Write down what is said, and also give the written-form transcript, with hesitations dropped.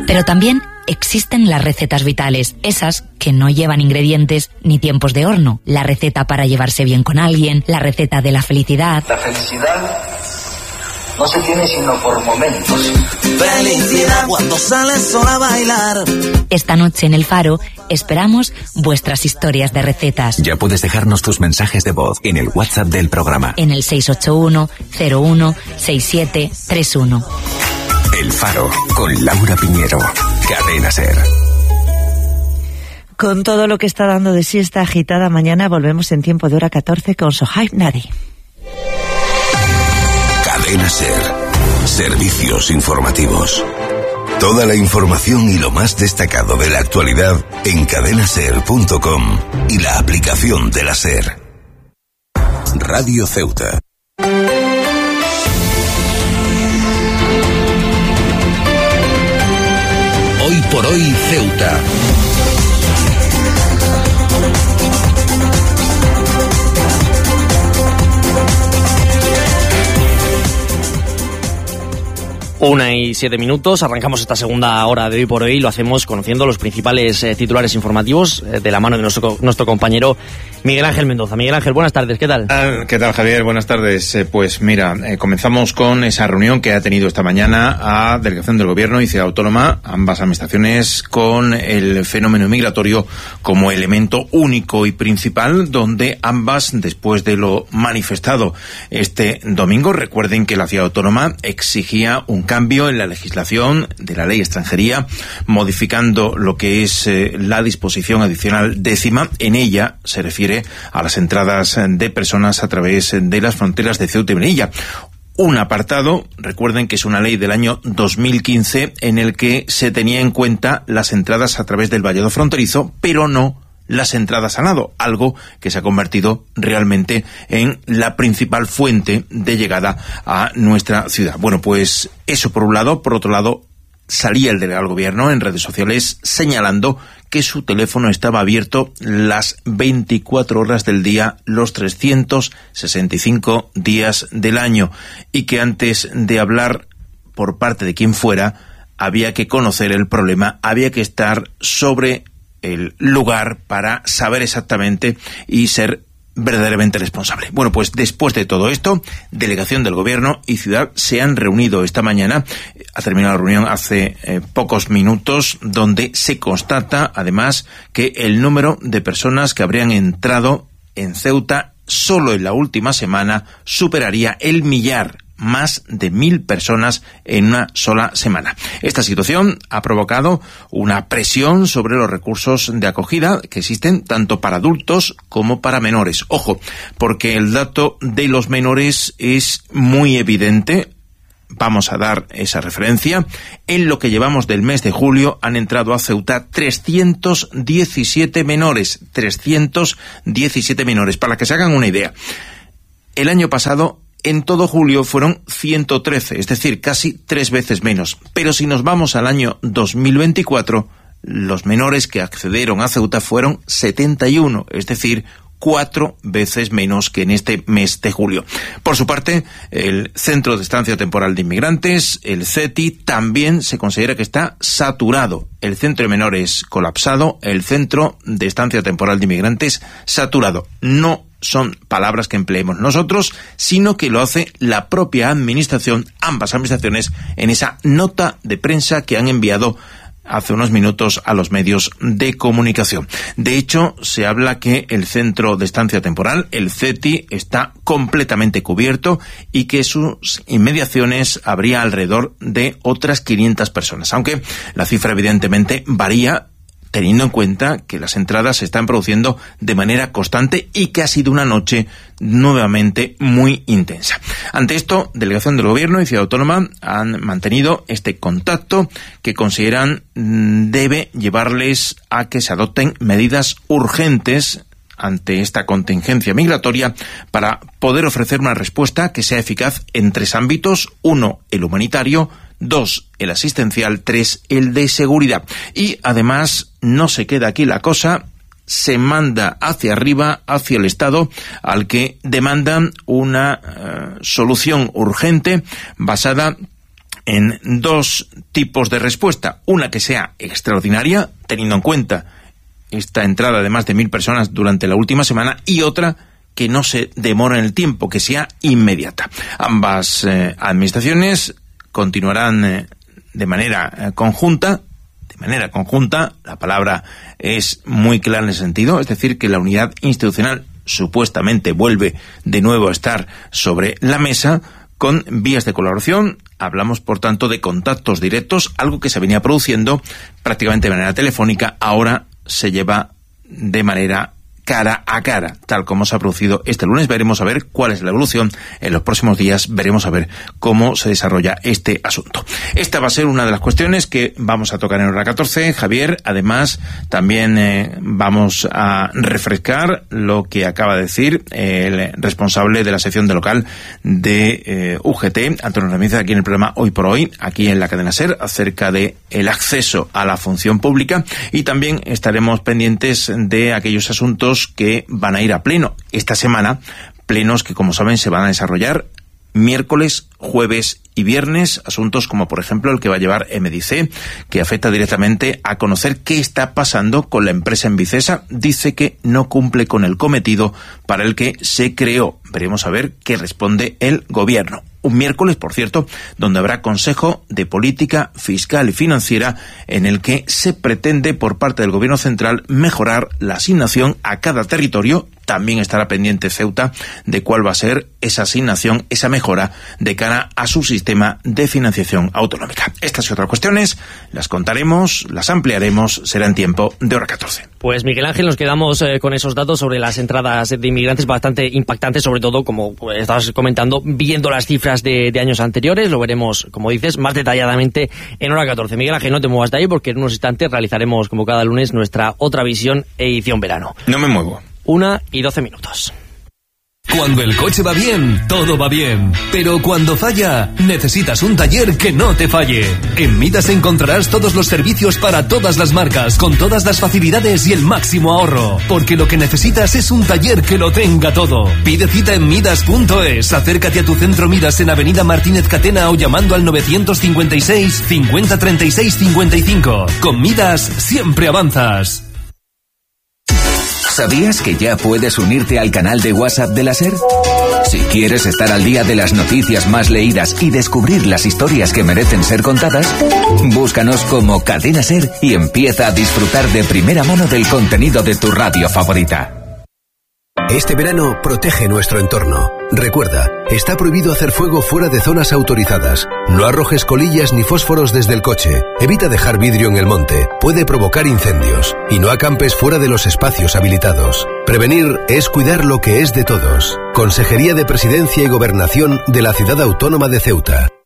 Pero también existen las recetas vitales, esas que no llevan ingredientes ni tiempos de horno. La receta para llevarse bien con alguien, la receta de la felicidad. La felicidad no se tiene sino por momentos. Felicidad cuando sales sola a bailar. Esta noche en El Faro esperamos vuestras historias de recetas. Ya puedes dejarnos tus mensajes de voz en el WhatsApp del programa. En el 681 01 6731. El Faro, con Laura Piñero. Cadena SER. Con todo lo que está dando de sí esta agitada mañana, volvemos en tiempo de hora 14 con Sohaib Nadi. Cadena SER. Servicios informativos. Toda la información y lo más destacado de la actualidad en cadenaser.com y la aplicación de la SER. Radio Ceuta. Hoy por hoy Ceuta. Una y 7 minutos, arrancamos esta segunda hora de Hoy por Hoy, lo hacemos conociendo los principales titulares informativos de la mano de nuestro compañero Miguel Ángel Mendoza. Miguel Ángel, buenas tardes, ¿qué tal? ¿Qué tal, Javier? Buenas tardes. Pues mira, comenzamos con esa reunión que ha tenido esta mañana a Delegación del Gobierno y Ciudad Autónoma, ambas administraciones, con el fenómeno migratorio como elemento único y principal, donde ambas, después de lo manifestado este domingo, recuerden que la Ciudad Autónoma exigía un cambio en la legislación de la ley de extranjería, modificando lo que es la disposición adicional 10ª. En ella se refiere a las entradas de personas a través de las fronteras de Ceuta y Melilla. Un apartado, recuerden que es una ley del año 2015 en el que se tenía en cuenta las entradas a través del vallado fronterizo, pero no las entradas a nado, algo que se ha convertido realmente en la principal fuente de llegada a nuestra ciudad. Bueno, pues eso por un lado. Por otro lado, salía el delegado del Gobierno en redes sociales señalando que su teléfono estaba abierto las 24 horas del día, los 365 días del año, y que antes de hablar por parte de quien fuera, había que conocer el problema, había que estar sobre el lugar para saber exactamente y ser verdaderamente responsable. Bueno, pues después de todo esto, Delegación del Gobierno y Ciudad se han reunido esta mañana. Ha terminado la reunión hace pocos minutos, donde se constata además que el número de personas que habrían entrado en Ceuta solo en la última semana superaría el millar. Más de 1.000 personas en una sola semana. Esta situación ha provocado una presión sobre los recursos de acogida que existen tanto para adultos como para menores. Ojo, porque el dato de los menores es muy evidente. Vamos a dar esa referencia. En lo que llevamos del mes de julio han entrado a Ceuta 317 menores. 317 menores. Para que se hagan una idea. El año pasado, en todo julio, fueron 113, es decir, casi 3 veces menos. Pero si nos vamos al año 2024, los menores que accedieron a Ceuta fueron 71, es decir, 4 veces menos que en este mes de julio. Por su parte, el Centro de Estancia Temporal de Inmigrantes, el CETI, también se considera que está saturado. El centro de menores colapsado, el Centro de Estancia Temporal de Inmigrantes saturado. No son palabras que empleemos nosotros, sino que lo hace la propia administración, ambas administraciones, en esa nota de prensa que han enviado hace unos minutos a los medios de comunicación. De hecho, se habla que el Centro de Estancia Temporal, el CETI, está completamente cubierto y que sus inmediaciones habría alrededor de otras 500 personas, aunque la cifra evidentemente varía, teniendo en cuenta que las entradas se están produciendo de manera constante y que ha sido una noche nuevamente muy intensa. Ante esto, Delegación del Gobierno y Ciudad Autónoma han mantenido este contacto que consideran debe llevarles a que se adopten medidas urgentes ante esta contingencia migratoria para poder ofrecer una respuesta que sea eficaz en 3 ámbitos: 1, el humanitario; 2, el asistencial; 3, el de seguridad. Y además no se queda aquí la cosa, se manda hacia arriba, hacia el Estado, al que demandan una solución urgente basada en dos tipos de respuesta. Una que sea extraordinaria, teniendo en cuenta esta entrada de más de 1.000 personas durante la última semana, y otra que no se demore en el tiempo, que sea inmediata. Ambas administraciones continuarán de manera conjunta. La palabra es muy clara en ese sentido, es decir, que la unidad institucional supuestamente vuelve de nuevo a estar sobre la mesa con vías de colaboración. Hablamos, por tanto, de contactos directos, algo que se venía produciendo prácticamente de manera telefónica, ahora se lleva de manera cara a cara, tal como se ha producido este lunes. Veremos a ver cuál es la evolución en los próximos días, veremos a ver cómo se desarrolla este asunto. Esta va a ser una de las cuestiones que vamos a tocar en hora 14, Javier. Además, también vamos a refrescar lo que acaba de decir el responsable de la sección de local de UGT, Antonio Ramírez, aquí en el programa Hoy por Hoy, aquí en la cadena SER, acerca de el acceso a la función pública, y también estaremos pendientes de aquellos asuntos que van a ir a pleno esta semana, plenos que, como saben, se van a desarrollar miércoles, jueves y viernes, asuntos como, por ejemplo, el que va a llevar MDC, que afecta directamente a conocer qué está pasando con la empresa Envicesa. Dice que no cumple con el cometido para el que se creó. Veremos a ver qué responde el gobierno. Un miércoles, por cierto, donde habrá Consejo de Política Fiscal y Financiera, en el que se pretende por parte del Gobierno Central mejorar la asignación a cada territorio. También estará pendiente Ceuta de cuál va a ser esa asignación, esa mejora de cara a su sistema de financiación autonómica. Estas y otras cuestiones las contaremos, las ampliaremos, será en tiempo de hora 14. Pues Miguel Ángel, nos quedamos con esos datos sobre las entradas de inmigrantes bastante impactantes, sobre todo, como estabas comentando, viendo las cifras de años anteriores. Lo veremos, como dices, más detalladamente en hora 14. Miguel Ángel, no te muevas de ahí, porque en unos instantes realizaremos, como cada lunes, nuestra otra visión edición verano. No me muevo. 1:12. Cuando el coche va bien, todo va bien. Pero cuando falla, necesitas un taller que no te falle. En Midas encontrarás todos los servicios para todas las marcas, con todas las facilidades y el máximo ahorro. Porque lo que necesitas es un taller que lo tenga todo. Pide cita en Midas.es. Acércate a tu centro Midas en Avenida Martínez Catena o llamando al 956 50 36 55. Con Midas siempre avanzas. ¿Sabías que ya puedes unirte al canal de WhatsApp de la SER? Si quieres estar al día de las noticias más leídas y descubrir las historias que merecen ser contadas, búscanos como Cadena SER y empieza a disfrutar de primera mano del contenido de tu radio favorita. Este verano protege nuestro entorno. Recuerda, está prohibido hacer fuego fuera de zonas autorizadas. No arrojes colillas ni fósforos desde el coche. Evita dejar vidrio en el monte. Puede provocar incendios. Y no acampes fuera de los espacios habilitados. Prevenir es cuidar lo que es de todos. Consejería de Presidencia y Gobernación de la Ciudad Autónoma de Ceuta.